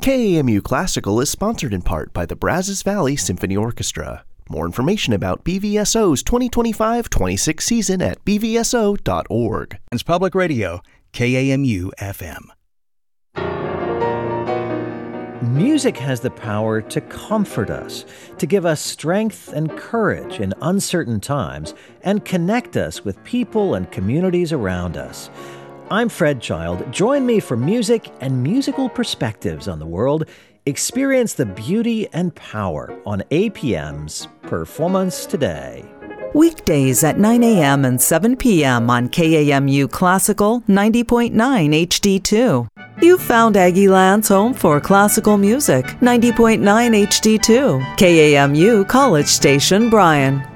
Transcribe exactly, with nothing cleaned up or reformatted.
K A M U Classical is sponsored in part by the Brazos Valley Symphony Orchestra. More information about B V S O's twenty twenty-five twenty-six season at b v s o dot org. It's Public Radio, K A M U F M. Music has the power to comfort us, to give us strength and courage in uncertain times, and connect us with people and communities around us. I'm Fred Child. Join me for music and musical perspectives on the world. Experience the beauty and power on A P M's Performance Today. Weekdays at nine a.m. and seven p.m. on K A M U Classical ninety point nine H D two. You found Aggieland's home for classical music, ninety point nine H D two. K A M U College Station, Bryan.